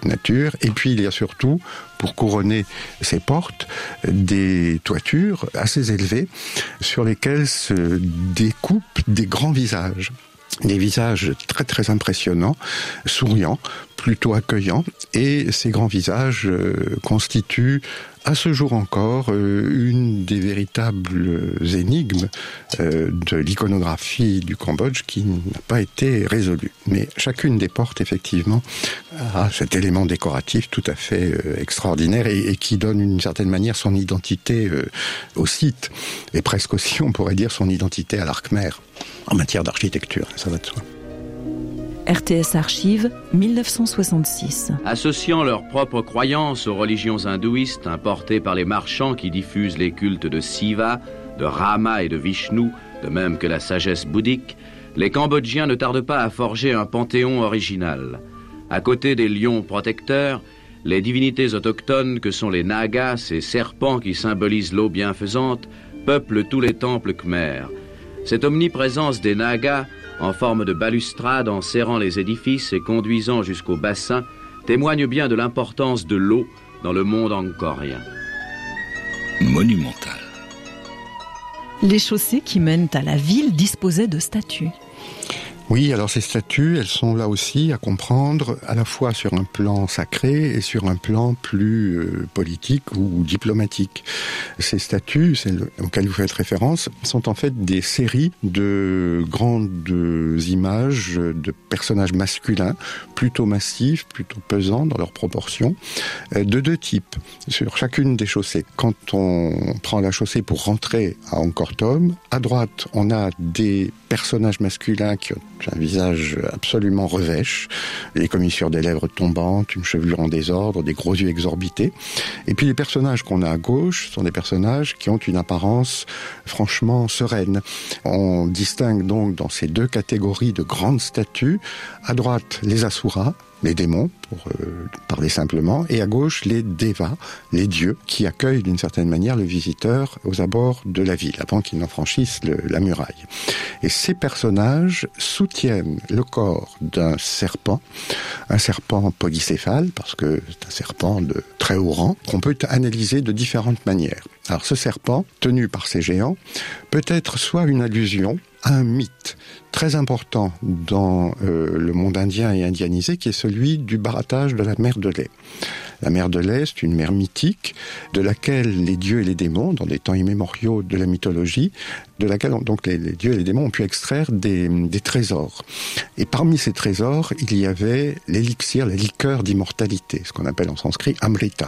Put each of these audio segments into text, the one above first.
cette nature. Et puis il y a surtout, pour couronner ces portes, des toitures assez élevées sur lesquelles se découpent des grands visages. Des visages très très impressionnants, souriants, plutôt accueillants, et ces grands visages constituent à ce jour encore une des véritables énigmes de l'iconographie du Cambodge qui n'a pas été résolue. Mais chacune des portes, effectivement, a cet élément décoratif tout à fait extraordinaire et qui donne d'une certaine manière son identité au site, et presque aussi, on pourrait dire, son identité à l'Arkhmer en matière d'architecture, ça va de soi. RTS Archives, 1966. Associant leurs propres croyances aux religions hindouistes importées par les marchands qui diffusent les cultes de Siva, de Rama et de Vishnu, de même que la sagesse bouddhique, les Cambodgiens ne tardent pas à forger un panthéon original. À côté des lions protecteurs, les divinités autochtones que sont les Nagas, ces serpents qui symbolisent l'eau bienfaisante, peuplent tous les temples khmers. Cette omniprésence des Nagas, en forme de balustrade enserrant les édifices et conduisant jusqu'au bassin, témoigne bien de l'importance de l'eau dans le monde angkorien. Monumental. Les chaussées qui mènent à la ville disposaient de statues. Oui, alors ces statues, elles sont là aussi à comprendre à la fois sur un plan sacré et sur un plan plus politique ou diplomatique. Ces statues, celles auxquelles vous faites référence, sont en fait des séries de grandes images de personnages masculins, plutôt massifs, plutôt pesants dans leurs proportions, de deux types, sur chacune des chaussées. Quand on prend la chaussée pour rentrer à Angkor Thom, à droite, on a des personnages masculins qui ont un visage absolument revêche, des commissures des lèvres tombantes, une chevelure en désordre, des gros yeux exorbités. Et puis les personnages qu'on a à gauche sont des personnages qui ont une apparence franchement sereine. On distingue donc dans ces deux catégories de grandes statues, à droite les asuras, les démons, pour parler simplement, et à gauche les devas, les dieux, qui accueillent d'une certaine manière le visiteur aux abords de la ville, avant qu'il n'en franchisse la muraille. Et ces personnages soutiennent le corps d'un serpent, un serpent polycéphale, parce que c'est un serpent de très haut rang, qu'on peut analyser de différentes manières. Alors ce serpent, tenu par ces géants, peut être soit une allusion à un mythe très important dans le monde indien et indianisé, qui est celui du barattage de la mer de lait. La mer de lait, c'est une mer mythique de laquelle les dieux et les démons, dans des temps immémoriaux de la mythologie, de laquelle donc les dieux et les démons ont pu extraire des trésors. Et parmi ces trésors, il y avait l'élixir, la liqueur d'immortalité, ce qu'on appelle en sanskrit Amrita.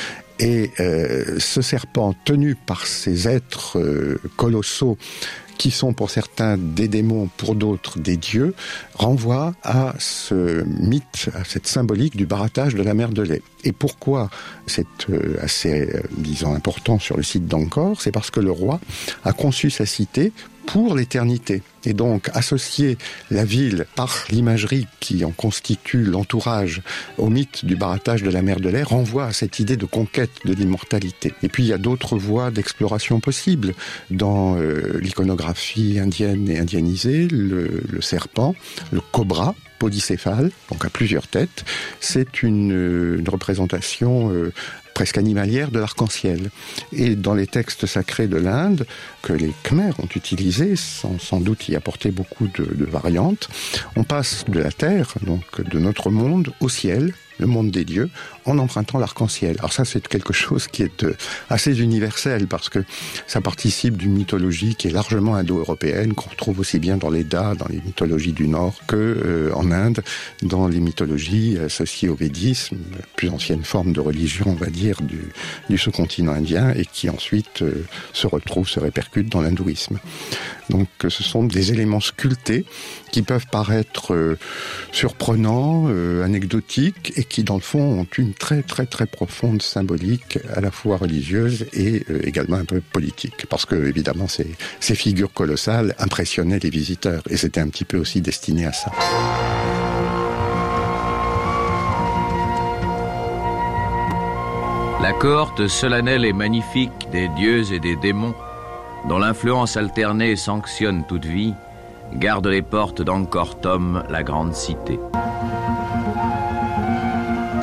Et ce serpent, tenu par ces êtres colossaux, qui sont pour certains des démons, pour d'autres des dieux, renvoie à ce mythe, à cette symbolique du barattage de la mer de lait. Et pourquoi c'est assez, disons, important sur le site d'Angkor? C'est parce que le roi a conçu sa cité pour l'éternité. Et donc, associer la ville par l'imagerie qui en constitue l'entourage au mythe du barattage de la mer de lait renvoie à cette idée de conquête de l'immortalité. Et puis, il y a d'autres voies d'exploration possibles. Dans l'iconographie indienne et indianisée, le serpent, le cobra, polycéphale, donc à plusieurs têtes, c'est une représentation presque animalière de l'arc-en-ciel. Et dans les textes sacrés de l'Inde, que les Khmers ont utilisés, sans doute y apporter beaucoup de variantes, on passe de la terre, donc de notre monde, au ciel, le monde des dieux, en empruntant l'arc-en-ciel. Alors ça, c'est quelque chose qui est assez universel, parce que ça participe d'une mythologie qui est largement indo-européenne, qu'on retrouve aussi bien dans les Védas, dans les mythologies du Nord, que en Inde, dans les mythologies associées au védisme, la plus ancienne forme de religion, on va dire, du sous-continent indien, et qui ensuite se répercute dans l'hindouisme. Donc ce sont des éléments sculptés qui peuvent paraître surprenants, anecdotiques, et qui dans le fond ont une très très très profonde symbolique, à la fois religieuse et également un peu politique. Parce que évidemment ces figures colossales impressionnaient les visiteurs, et c'était un petit peu aussi destiné à ça. La cohorte solennelle et magnifique des dieux et des démons, dont l'influence alternée sanctionne toute vie, garde les portes d'Angkor Thom, la grande cité.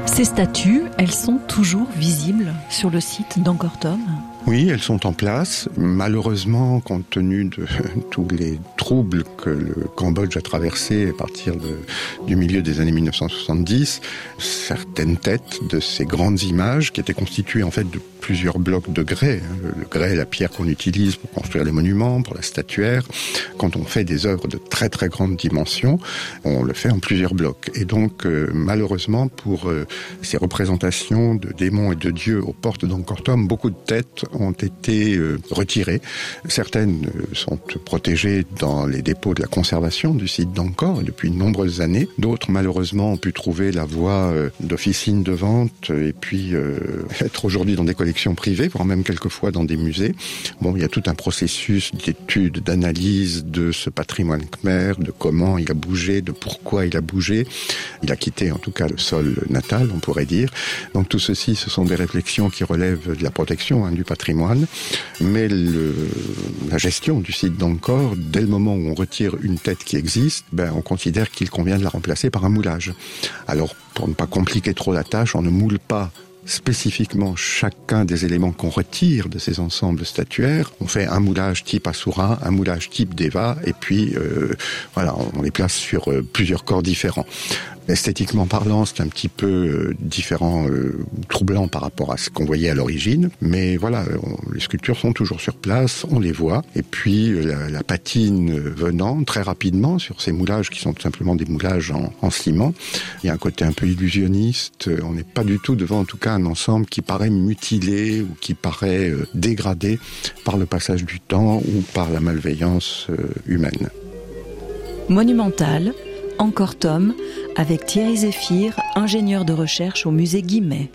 Ces statues, elles sont toujours visibles sur le site d'Angkor Thom ? Oui, elles sont en place. Malheureusement, compte tenu de tous les troubles que le Cambodge a traversés à partir du milieu des années 1970, certaines têtes de ces grandes images, qui étaient constituées en fait de plusieurs blocs de grès, le grès, la pierre qu'on utilise pour construire les monuments, pour la statuaire. Quand on fait des œuvres de très très grande dimension, on le fait en plusieurs blocs. Et donc, malheureusement, pour ces représentations de démons et de dieux aux portes d'Angkor Thom, beaucoup de têtes ont été retirées. Certaines sont protégées dans les dépôts de la conservation du site d'Angkor depuis de nombreuses années. D'autres, malheureusement, ont pu trouver la voie d'officines de vente et puis être aujourd'hui dans des collections privées, voire même quelquefois dans des musées. Bon, il y a tout un processus d'étude, d'analyse de ce patrimoine khmer, de comment il a bougé, de pourquoi il a bougé. Il a quitté en tout cas le sol natal, on pourrait dire. Donc tout ceci, ce sont des réflexions qui relèvent de la protection du patrimoine, mais la gestion du site d'Angkor, dès le moment où on retire une tête qui existe, on considère qu'il convient de la remplacer par un moulage. Alors, pour ne pas compliquer trop la tâche, on ne moule pas spécifiquement chacun des éléments qu'on retire de ces ensembles statuaires. On fait un moulage type Asura, un moulage type Deva, et puis voilà, on les place sur plusieurs corps différents. Esthétiquement parlant, c'est un petit peu différent, troublant par rapport à ce qu'on voyait à l'origine, mais voilà, les sculptures sont toujours sur place, on les voit, et puis la patine venant très rapidement sur ces moulages qui sont tout simplement des moulages en ciment, il y a un côté un peu illusionniste, on n'est pas du tout devant en tout cas un ensemble qui paraît mutilé ou qui paraît dégradé par le passage du temps ou par la malveillance humaine. Monumental, Angkor Thom, avec Thierry Zéphyr, ingénieur de recherche au musée Guimet.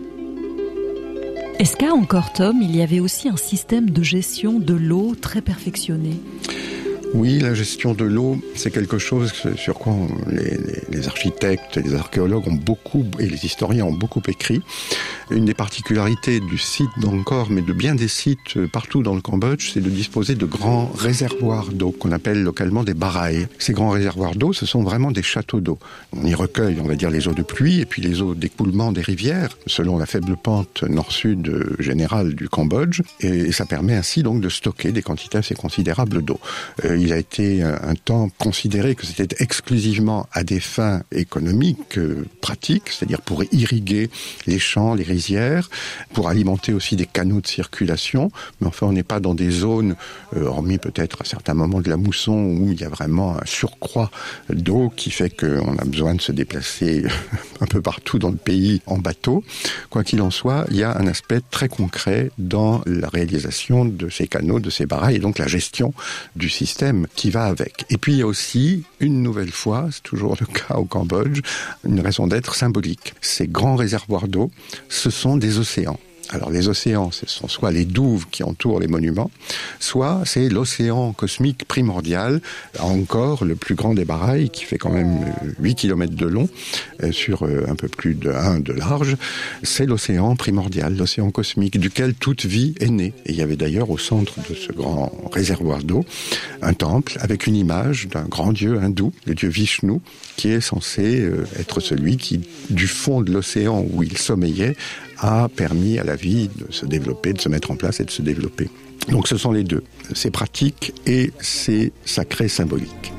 Est-ce qu'à Angkor Thom, il y avait aussi un système de gestion de l'eau très perfectionné ? Oui, la gestion de l'eau, c'est quelque chose sur quoi les architectes, les archéologues ont beaucoup, et les historiens ont beaucoup écrit. Une des particularités du site d'Angkor, mais de bien des sites partout dans le Cambodge, c'est de disposer de grands réservoirs d'eau, qu'on appelle localement des barailles. Ces grands réservoirs d'eau, ce sont vraiment des châteaux d'eau. On y recueille, on va dire, les eaux de pluie, et puis les eaux d'écoulement des rivières, selon la faible pente nord-sud générale du Cambodge, et ça permet ainsi donc de stocker des quantités assez considérables d'eau. Il a été un temps considéré que c'était exclusivement à des fins économiques, pratiques, c'est-à-dire pour irriguer les champs, les rizières, pour alimenter aussi des canaux de circulation. Mais enfin, on n'est pas dans des zones, hormis peut-être à certains moments de la mousson, où il y a vraiment un surcroît d'eau qui fait qu'on a besoin de se déplacer un peu partout dans le pays en bateau. Quoi qu'il en soit, il y a un aspect très concret dans la réalisation de ces canaux, de ces barailles, et donc la gestion du système qui va avec. Et puis il y a aussi, une nouvelle fois, c'est toujours le cas au Cambodge, une raison d'être symbolique. Ces grands réservoirs d'eau, ce sont des océans. Alors les océans, ce sont soit les douves qui entourent les monuments, soit c'est l'océan cosmique primordial, encore le plus grand des barailles, qui fait quand même 8 km de long, sur un peu plus de 1 de large. C'est l'océan primordial, l'océan cosmique, duquel toute vie est née. Et il y avait d'ailleurs au centre de ce grand réservoir d'eau, un temple avec une image d'un grand dieu hindou, le dieu Vishnu, qui est censé être celui qui, du fond de l'océan où il sommeillait, a permis à la vie de se développer, de se mettre en place et de se développer. Donc ce sont les deux, c'est pratique et c'est sacré symbolique.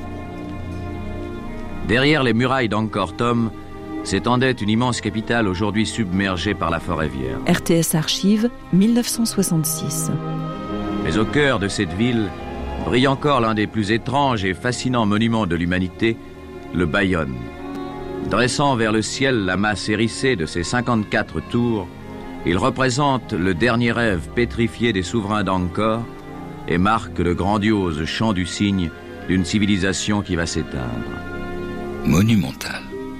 Derrière les murailles d'Angkor Thom s'étendait une immense capitale aujourd'hui submergée par la forêt vierge. RTS Archives, 1966. Mais au cœur de cette ville brille encore l'un des plus étranges et fascinants monuments de l'humanité, le Bayon. Dressant vers le ciel la masse hérissée de ses 54 tours, il représente le dernier rêve pétrifié des souverains d'Angkor et marque le grandiose chant du cygne d'une civilisation qui va s'éteindre. Monumental.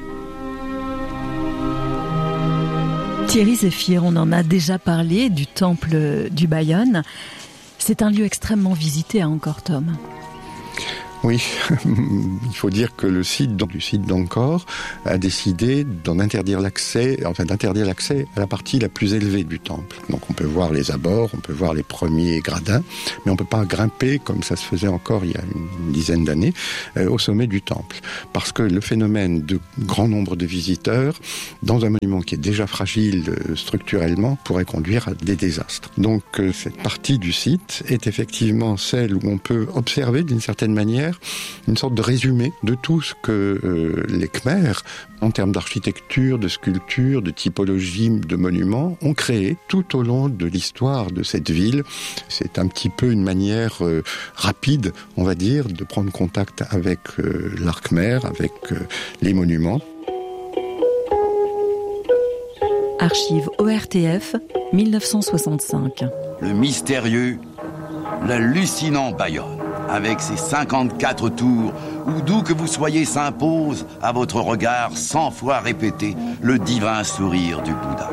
Thierry Zéphyr, on en a déjà parlé du temple du Bayon. C'est un lieu extrêmement visité à Angkor Thom. Oui, il faut dire que le site du site d'Angkor a décidé d'interdire l'accès à la partie la plus élevée du temple. Donc on peut voir les abords, on peut voir les premiers gradins, mais on ne peut pas grimper comme ça se faisait encore il y a une dizaine d'années au sommet du temple. Parce que le phénomène de grand nombre de visiteurs dans un monument qui est déjà fragile structurellement pourrait conduire à des désastres. Donc cette partie du site est effectivement celle où on peut observer d'une certaine manière une sorte de résumé de tout ce que les Khmers, en termes d'architecture, de sculpture, de typologie, de monuments, ont créé tout au long de l'histoire de cette ville. C'est un petit peu une manière rapide, on va dire, de prendre contact avec l'art khmer, avec les monuments. Archives ORTF, 1965. Le mystérieux, l'hallucinant Bayonne, avec ses 54 tours, où d'où que vous soyez s'impose à votre regard 100 fois répété le divin sourire du Bouddha.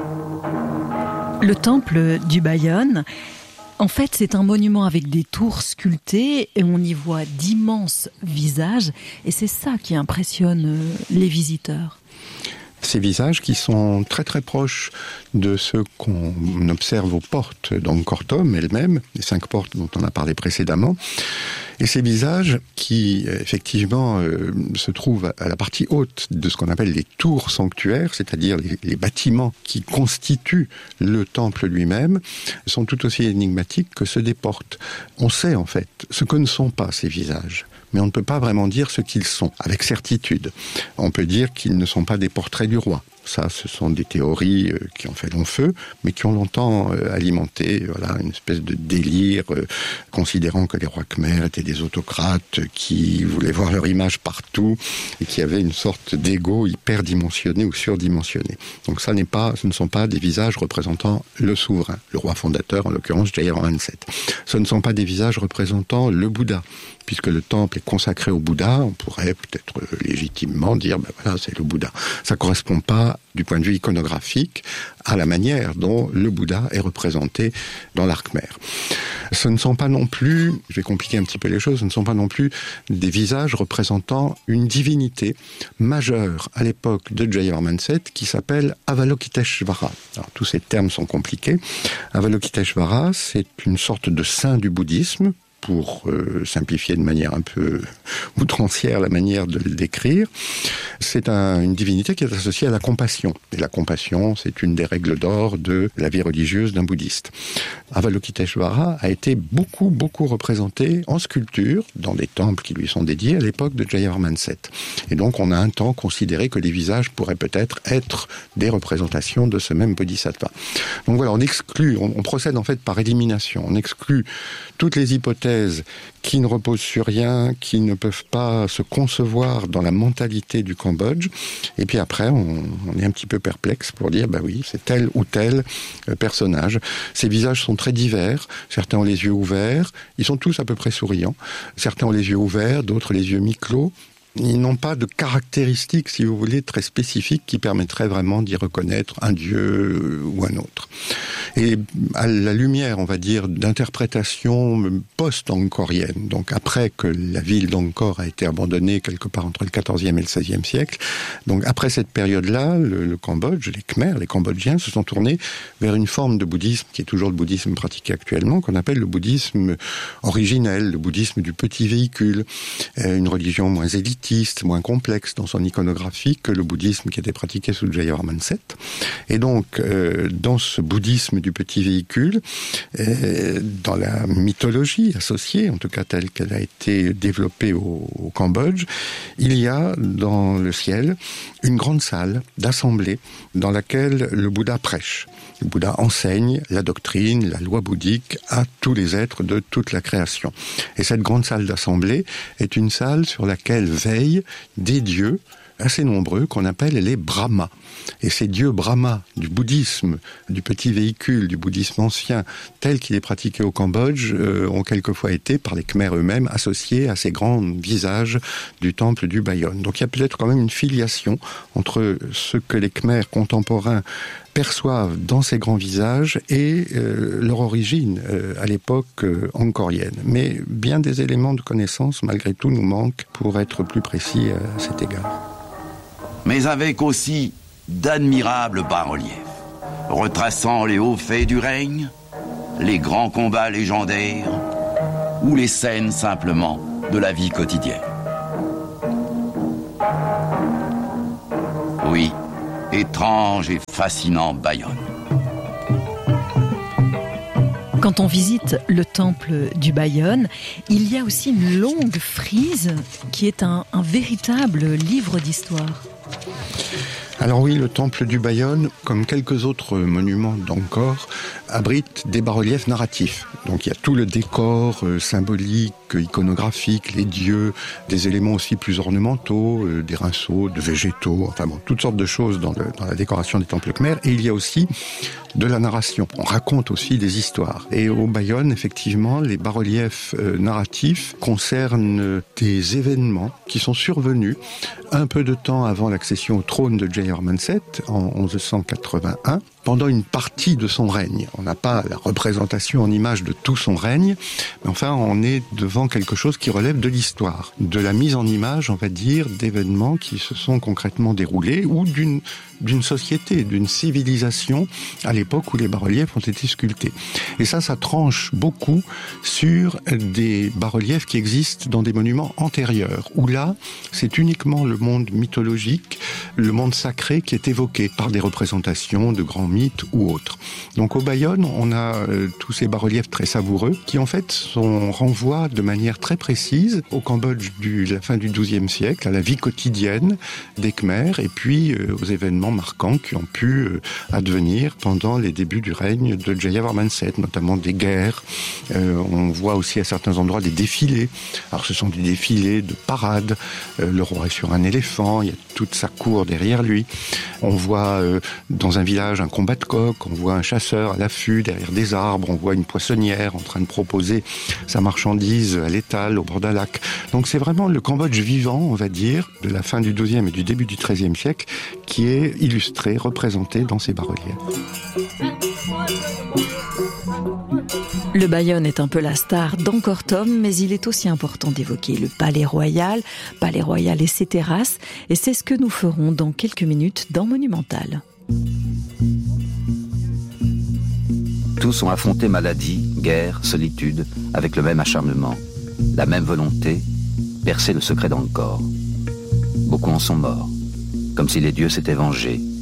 Le temple du Bayonne, en fait, c'est un monument avec des tours sculptées et on y voit d'immenses visages et c'est ça qui impressionne les visiteurs. Ces visages qui sont très très proches de ceux qu'on observe aux portes d'Angkor Thom elles-mêmes, les 5 portes dont on a parlé précédemment. Et ces visages qui, effectivement, se trouvent à la partie haute de ce qu'on appelle les tours sanctuaires, c'est-à-dire les bâtiments qui constituent le temple lui-même, sont tout aussi énigmatiques que ceux des portes. On sait, en fait, ce que ne sont pas ces visages. Mais on ne peut pas vraiment dire ce qu'ils sont, avec certitude. On peut dire qu'ils ne sont pas des portraits du roi. Ça, ce sont des théories qui ont fait long feu, mais qui ont longtemps alimenté une espèce de délire, considérant que les rois khmers étaient des autocrates qui voulaient voir leur image partout et qui avaient une sorte d'ego hyperdimensionné ou surdimensionné. Donc ce ne sont pas des visages représentant le souverain, le roi fondateur, en l'occurrence Jayavarman VII. Ce ne sont pas des visages représentant le Bouddha. Puisque le temple est consacré au Bouddha, on pourrait peut-être légitimement dire, c'est le Bouddha. Ça ne correspond pas, du point de vue iconographique, à la manière dont le Bouddha est représenté dans l'art khmer. Ce ne sont pas non plus, je vais compliquer un petit peu les choses, ce ne sont pas non plus des visages représentant une divinité majeure à l'époque de Jayavarman VII qui s'appelle Avalokiteshvara. Alors tous ces termes sont compliqués. Avalokiteshvara, c'est une sorte de saint du bouddhisme, pour simplifier de manière un peu outrancière la manière de le décrire. C'est une divinité qui est associée à la compassion. Et la compassion, c'est une des règles d'or de la vie religieuse d'un bouddhiste. Avalokiteshvara a été beaucoup représenté en sculpture dans des temples qui lui sont dédiés à l'époque de Jayavarman VII. Et donc on a un temps considéré que les visages pourraient peut-être être des représentations de ce même bodhisattva. Donc voilà, on procède en fait par élimination. On exclut toutes les hypothèses qui ne reposent sur rien, qui ne peuvent pas se concevoir dans la mentalité du Cambodge. Et puis après, on est un petit peu perplexe pour dire, oui, c'est tel ou tel personnage. Ces visages sont très divers. Certains ont les yeux ouverts. Ils sont tous à peu près souriants. Certains ont les yeux ouverts, d'autres les yeux mi-clos. Ils n'ont pas de caractéristiques, si vous voulez, très spécifiques qui permettraient vraiment d'y reconnaître un dieu ou un autre. Et à la lumière, on va dire, d'interprétations post-angkoriennes, donc après que la ville d'Angkor a été abandonnée quelque part entre le XIVe et le XVIe siècle, donc après cette période-là, le Cambodge, les Khmers, les Cambodgiens se sont tournés vers une forme de bouddhisme qui est toujours le bouddhisme pratiqué actuellement, qu'on appelle le bouddhisme originel, le bouddhisme du petit véhicule, une religion moins élitiste, moins complexe dans son iconographie que le bouddhisme qui était pratiqué sous Jayavarman VII. Et donc, dans ce bouddhisme du petit véhicule, dans la mythologie associée, en tout cas telle qu'elle a été développée au Cambodge, il y a dans le ciel une grande salle d'assemblée dans laquelle le Bouddha prêche. Le Bouddha enseigne la doctrine, la loi bouddhique à tous les êtres de toute la création. Et cette grande salle d'assemblée est une salle sur laquelle veillent des dieux assez nombreux qu'on appelle les Brahmas. Et ces dieux Brahma du bouddhisme, du petit véhicule, du bouddhisme ancien, tel qu'il est pratiqué au Cambodge, ont quelquefois été, par les Khmers eux-mêmes, associés à ces grands visages du temple du Bayonne. Donc il y a peut-être quand même une filiation entre ce que les Khmers contemporains perçoivent dans ces grands visages et leur origine à l'époque angkorienne. Mais bien des éléments de connaissance, malgré tout, nous manquent pour être plus précis à cet égard. Mais avec aussi d'admirables bas-reliefs, retraçant les hauts faits du règne, les grands combats légendaires ou les scènes simplement de la vie quotidienne. Oui, étrange et fascinant Bayonne. Quand on visite le temple du Bayonne, il y a aussi une longue frise qui est un véritable livre d'histoire. Alors oui, le temple du Bayonne, comme quelques autres monuments d'Angkor, abrite des bas-reliefs narratifs. Donc il y a tout le décor symbolique, iconographique, les dieux, des éléments aussi plus ornementaux, des rinceaux, de végétaux, enfin bon, toutes sortes de choses dans la décoration des temples khmers. Et il y a aussi de la narration. On raconte aussi des histoires. Et au Bayonne, effectivement, les bas-reliefs narratifs concernent des événements qui sont survenus un peu de temps avant l'accession au trône de Jayavarman-Set en 1181, pendant une partie de son règne. On n'a pas la représentation en image de tout son règne, mais enfin on est devant quelque chose qui relève de l'histoire, de la mise en image, on va dire, d'événements qui se sont concrètement déroulés ou d'une société, d'une civilisation à l'époque où les bas-reliefs ont été sculptés. Et ça tranche beaucoup sur des bas-reliefs qui existent dans des monuments antérieurs, où là, c'est uniquement le monde mythologique, le monde sacré qui est évoqué par des représentations de grands mythes ou autres. Donc au Bayonne, on a tous ces bas-reliefs très savoureux qui en fait renvoient de manière très précise au Cambodge de la fin du XIIe siècle, à la vie quotidienne des Khmers et puis aux événements marquants qui ont pu advenir pendant les débuts du règne de Jayavarman-Set, notamment des guerres. On voit aussi à certains endroits des défilés. Alors ce sont des défilés de parade. Le roi est sur un éléphant, il y a toute sa cour derrière lui. On voit dans un village un combat de coq, on voit un chasseur à l'affût derrière des arbres, on voit une poissonnière en train de proposer sa marchandise à l'étal au bord d'un lac. Donc c'est vraiment le Cambodge vivant, on va dire, de la fin du XIIe et du début du XIIIe siècle qui est illustré, représenté dans ces bas-reliefs. Le Bayonne est un peu la star d'Angkor Thom, mais il est aussi important d'évoquer le palais royal et ses terrasses, et c'est ce que nous ferons dans quelques minutes dans Monumental. Tous ont affronté maladie, guerre, solitude, avec le même acharnement, la même volonté, percer le secret d'Angkor. Beaucoup en sont morts, comme si les dieux s'étaient vengés,